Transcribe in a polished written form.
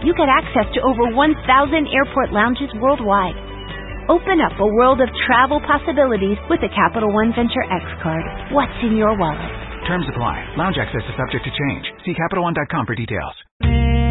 you get access to over 1,000 airport lounges worldwide. Open up a world of travel possibilities with the Capital One Venture X card. What's in your wallet? Terms apply. Lounge access is subject to change. See CapitalOne.com for details.